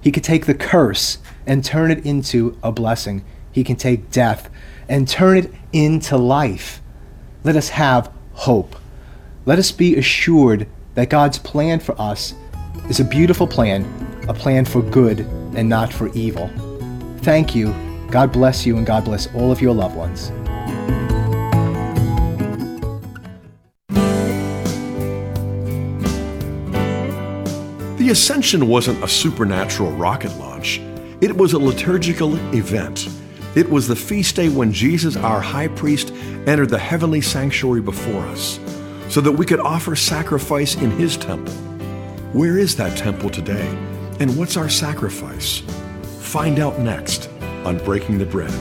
He can take the curse and turn it into a blessing. He can take death and turn it into life. Let us have hope. Let us be assured that God's plan for us is a beautiful plan, a plan for good and not for evil. Thank you. God bless you, and God bless all of your loved ones. The Ascension wasn't a supernatural rocket launch. It was a liturgical event. It was the feast day when Jesus, our high priest, entered the heavenly sanctuary before us so that we could offer sacrifice in his temple. Where is that temple today? And what's our sacrifice? Find out next on Breaking the Bread.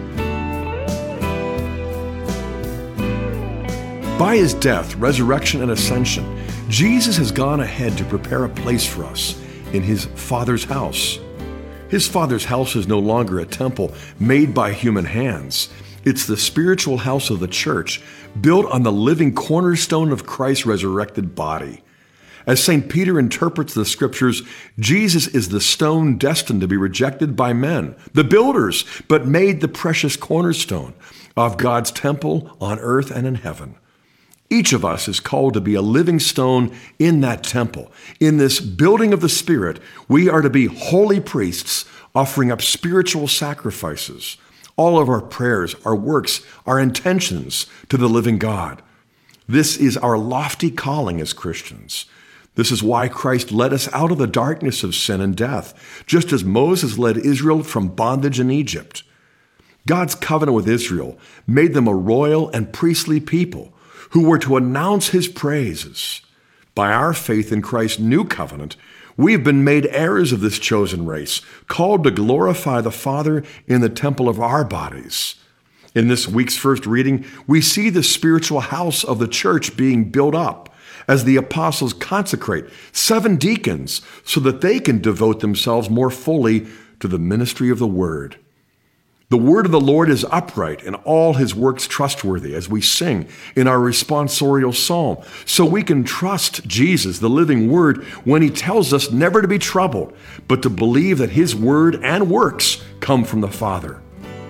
By his death, resurrection, and ascension, Jesus has gone ahead to prepare a place for us in his Father's house. His Father's house is no longer a temple made by human hands. It's the spiritual house of the church, built on the living cornerstone of Christ's resurrected body. As St. Peter interprets the scriptures, Jesus is the stone destined to be rejected by men, the builders, but made the precious cornerstone of God's temple on earth and in heaven. Each of us is called to be a living stone in that temple. In this building of the Spirit, we are to be holy priests offering up spiritual sacrifices, all of our prayers, our works, our intentions to the living God. This is our lofty calling as Christians. This is why Christ led us out of the darkness of sin and death, just as Moses led Israel from bondage in Egypt. God's covenant with Israel made them a royal and priestly people who were to announce his praises. By our faith in Christ's new covenant, we have been made heirs of this chosen race, called to glorify the Father in the temple of our bodies. In this week's first reading, we see the spiritual house of the church being built up as the apostles consecrate 7 deacons so that they can devote themselves more fully to the ministry of the word. The word of the Lord is upright and all his works trustworthy, as we sing in our responsorial psalm. So we can trust Jesus, the living word, when he tells us never to be troubled, but to believe that his word and works come from the Father.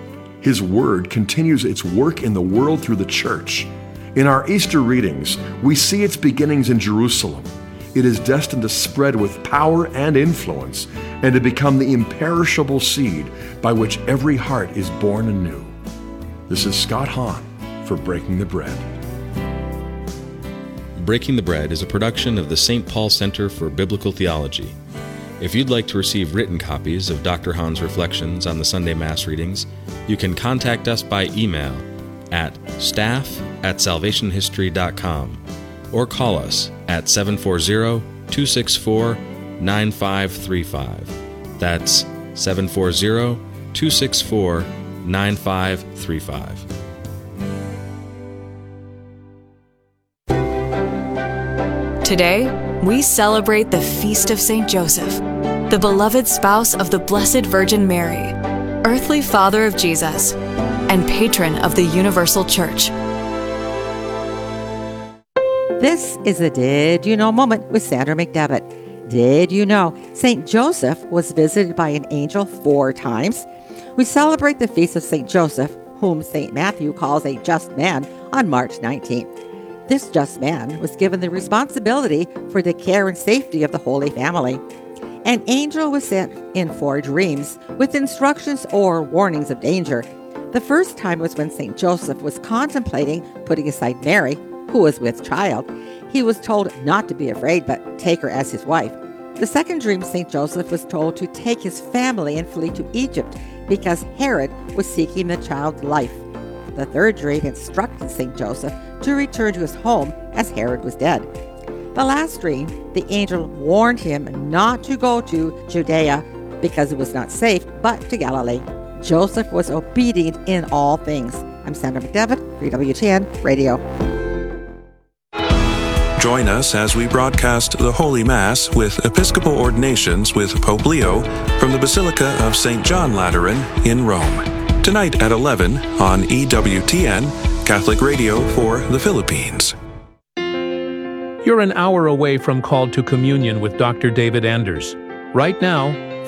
His word continues its work in the world through the church. In our Easter readings, we see its beginnings in Jerusalem. It is destined to spread with power and influence and to become the imperishable seed by which every heart is born anew. This is Scott Hahn for Breaking the Bread. Breaking the Bread is a production of the St. Paul Center for Biblical Theology. If you'd like to receive written copies of Dr. Hahn's reflections on the Sunday Mass readings, you can contact us by email at staff@salvationhistory.com or call us at 740-264-9535. That's 740-264-9535. Today, we celebrate the Feast of St. Joseph, the beloved spouse of the Blessed Virgin Mary, earthly father of Jesus, and patron of the Universal Church. This is the Did You Know moment with Sandra McDevitt. Did you know St. Joseph was visited by an angel 4 times? We celebrate the feast of St. Joseph, whom St. Matthew calls a just man, on March 19th. This just man was given the responsibility for the care and safety of the Holy Family. An angel was sent in 4 dreams with instructions or warnings of danger. The first time was when St. Joseph was contemplating putting aside Mary, who was with child. He was told not to be afraid, but take her as his wife. The second dream, St. Joseph was told to take his family and flee to Egypt because Herod was seeking the child's life. The third dream instructed St. Joseph to return to his home as Herod was dead. The last dream, the angel warned him not to go to Judea because it was not safe, but to Galilee. Joseph was obedient in all things. I'm Sandra McDevitt, 3WTN Radio. Join us as we broadcast the Holy Mass with Episcopal ordinations with Pope Leo from the Basilica of St. John Lateran in Rome. Tonight at 11 on EWTN, Catholic Radio for the Philippines. You're an hour away from Called to Communion with Dr. David Anders. Right now,